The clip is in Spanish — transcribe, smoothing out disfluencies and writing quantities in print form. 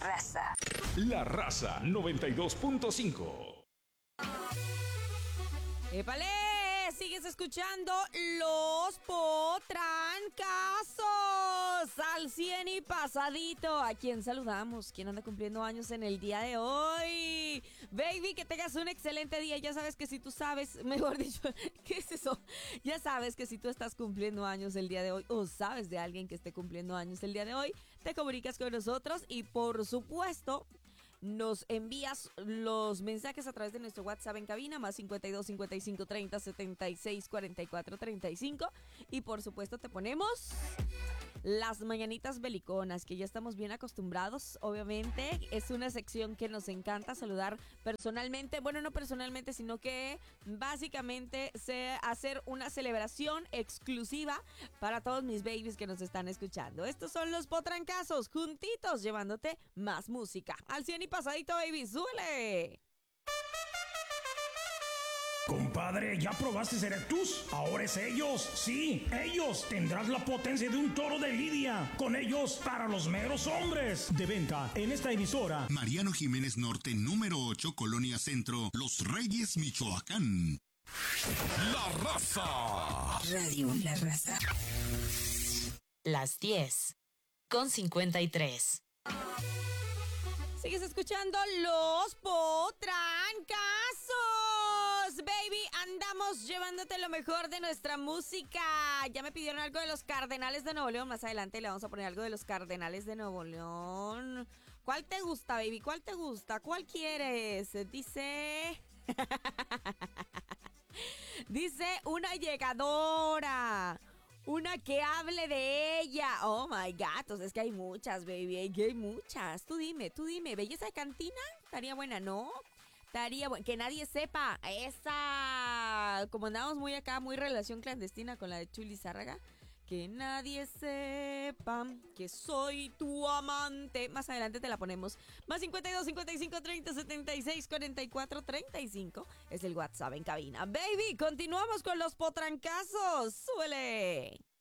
raza. La Raza 92.5. ¡Épale! Sigues escuchando Los Potrancazos al 100 y pasadito. ¿A quién saludamos? ¿Quién anda cumpliendo años en el día de hoy? Baby, que tengas un excelente día. Ya sabes que si tú sabes, mejor dicho, ¿qué es eso? Ya sabes que si tú estás cumpliendo años el día de hoy o sabes de alguien que esté cumpliendo años el día de hoy, te comunicas con nosotros y por supuesto nos envías los mensajes a través de nuestro WhatsApp en cabina, más 52 55 30 76 44 35. Y por supuesto te ponemos las mañanitas beliconas, que ya estamos bien acostumbrados, obviamente. Es una sección que nos encanta saludar personalmente. Bueno, no personalmente, sino que básicamente hacer una celebración exclusiva para todos mis babies que nos están escuchando. Estos son los Potrancazos, juntitos, llevándote más música. Al 100 y pasadito, baby, súbele. Compadre, ¿ya probaste Erectus? Ahora es ellos. Sí, ellos. Tendrás la potencia de un toro de lidia. Con ellos, para los meros hombres. De venta en esta emisora. Mariano Jiménez Norte, número 8, Colonia Centro, Los Reyes, Michoacán. La Raza. Radio La Raza. Las 10:53. Sigues escuchando Los Potrancazos. Baby, andamos llevándote lo mejor de nuestra música. Ya me pidieron algo de los Cardenales de Nuevo León. Más adelante le vamos a poner algo de los Cardenales de Nuevo León. ¿Cuál te gusta, baby? ¿Cuál te gusta? ¿Cuál quieres? Dice... Dice una llegadora. Una que hable de ella. Oh my God, es que hay muchas, baby. Que hay muchas. Tú dime. ¿Belleza de cantina? Estaría buena, ¿no? Estaría buena. Que nadie sepa. Esa. Como andamos muy acá, muy relación clandestina con la de Chuli Zárraga. Que nadie sepa que soy tu amante. Más adelante te la ponemos. Más 52 55 30 76 44 35 es el WhatsApp en cabina. Baby, continuamos con los Potrancazos. ¡Súbele!